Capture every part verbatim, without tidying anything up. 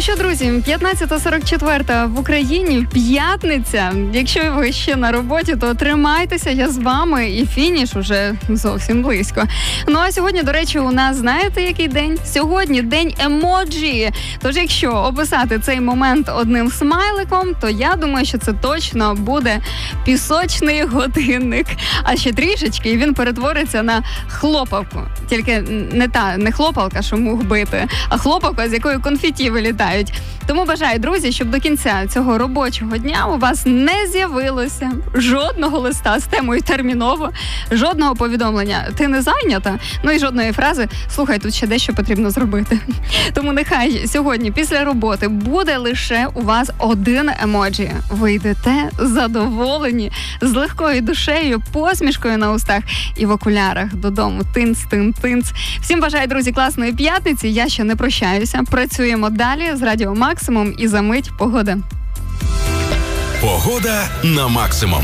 що, друзі, п'ятнадцята сорок чотири в Україні, п'ятниця. Якщо ви ще на роботі, то тримайтеся, я з вами, і фініш уже зовсім близько. Ну а сьогодні, до речі, у нас, знаєте, який день? Сьогодні день емоджі. Тож, якщо описати цей момент одним смайликом, то я думаю, що це точно буде пісочний годинник. А ще трішечки, і він перетвориться на хлопавку. Тільки не та, не хлопалка, що мух бити, а хлопавка, з якої конфеті вилітають. Тому бажаю, друзі, щоб до кінця цього робочого дня у вас не з'явилося жодного листа з темою терміново, жодного повідомлення «ти не зайнята», ну і жодної фрази «слухай, тут ще дещо потрібно зробити». Тому нехай сьогодні після роботи буде лише у вас один емоджі. Ви йдете задоволені, з легкою душею, посмішкою на устах і в окулярах додому. Тинц-тин-тинц. Всім бажаю, друзі, класної п'ятниці. Я ще не прощаюся. Працюємо далі з Радіо Максимум і за мить погода. Погода на максимум.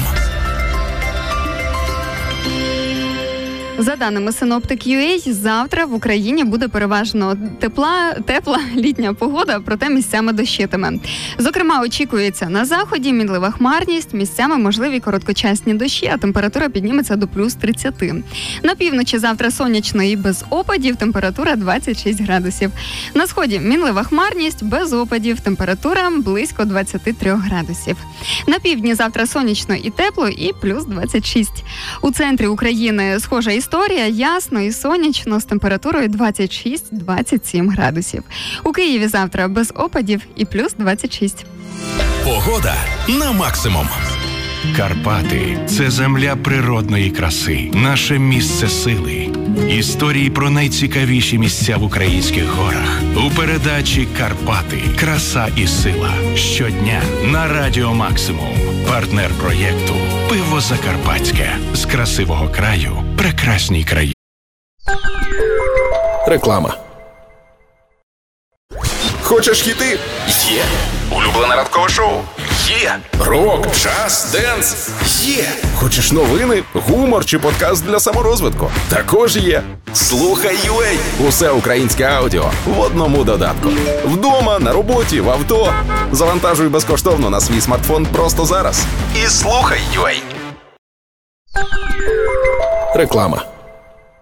За даними Synoptic.ua, завтра в Україні буде переважно тепла, тепла літня погода, проте місцями дощитиме. Зокрема, очікується на заході мінлива хмарність, місцями можливі короткочасні дощі, а температура підніметься до плюс тридцять. На півночі завтра сонячно і без опадів, температура двадцять шість градусів. На сході мінлива хмарність, без опадів, температура близько двадцять три градусів. На півдні завтра сонячно і тепло, і плюс двадцять шість. У центрі України схожа історія, ясно і сонячно, з температурою двадцять шість - двадцять сім градусів. У Києві завтра без опадів і плюс двадцять шість. Погода на максимум. Карпати – це земля природної краси, наше місце сили. Історії про найцікавіші місця в українських горах. У передачі «Карпати. Краса і сила». Щодня на Радіо Максимум. Партнер проєкту «Пиво Закарпатське». З красивого краю прекрасні краї. Реклама. Хочеш хіти? Є. Улюблене ранкове шоу? Є. Рок, джаз, денс? Є. Хочеш новини, гумор чи подкаст для саморозвитку? Також є. Слухай ю а. Усе українське аудіо в одному додатку. Вдома, на роботі, в авто. Завантажуй безкоштовно на свій смартфон просто зараз. І слухай ю а. Реклама.